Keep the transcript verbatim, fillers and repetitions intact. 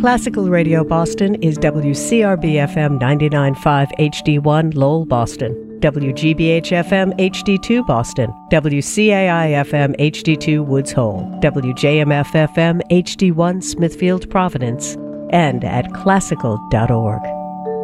Classical Radio Boston is W C R B F M ninety-nine point five H D one Lowell, Boston, W G B H F M H D two Boston, W C A I F M H D two Woods Hole, W J M F F M H D one Smithfield, Providence, and at classical dot org.